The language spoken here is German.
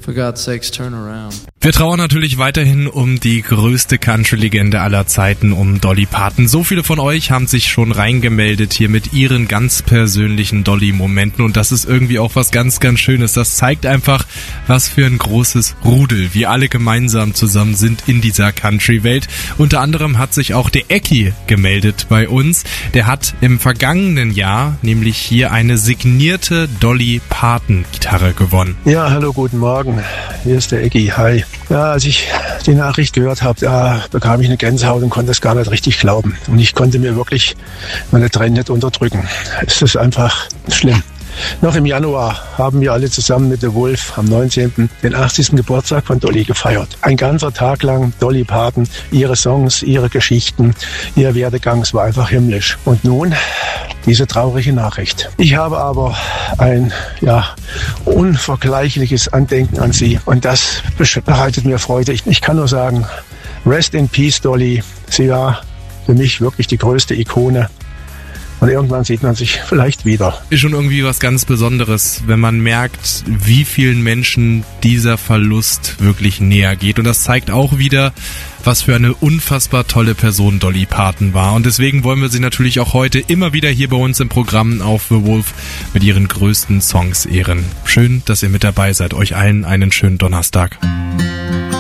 For God's sakes, turn around. Wir trauern natürlich weiterhin um die größte Country-Legende aller Zeiten, um Dolly Parton. So viele von euch haben sich schon reingemeldet hier mit ihren ganz persönlichen Dolly-Momenten und das ist irgendwie auch was ganz, ganz Schönes. Das zeigt einfach, was für ein großes Rudel wir alle gemeinsam zusammen sind in dieser Country-Welt. Unter anderem hat sich auch der Ecki gemeldet bei uns. Der hat im vergangenen Jahr nämlich hier eine signierte Dolly Parton-Gitarre gewonnen. Ja, hallo, guten Morgen. Hier ist der Ecki. Hi. Ja, als ich die Nachricht gehört habe, da bekam ich eine Gänsehaut und konnte es gar nicht richtig glauben. Und ich konnte mir wirklich meine Tränen nicht unterdrücken. Es ist einfach schlimm. Noch im Januar haben wir alle zusammen mit The Wolf am 19. den 80. Geburtstag von Dolly gefeiert. Ein ganzer Tag lang Dolly Parton, ihre Songs, ihre Geschichten, ihr Werdegang, es war einfach himmlisch. Und nun diese traurige Nachricht. Ich habe aber ein unvergleichliches Andenken an sie und das bereitet mir Freude. Ich kann nur sagen, rest in peace, Dolly. Sie war für mich wirklich die größte Ikone. Und irgendwann sieht man sich vielleicht wieder. Ist schon irgendwie was ganz Besonderes, wenn man merkt, wie vielen Menschen dieser Verlust wirklich näher geht. Und das zeigt auch wieder, was für eine unfassbar tolle Person Dolly Parton war. Und deswegen wollen wir sie natürlich auch heute immer wieder hier bei uns im Programm auf The Wolf mit ihren größten Songs ehren. Schön, dass ihr mit dabei seid. Euch allen einen schönen Donnerstag.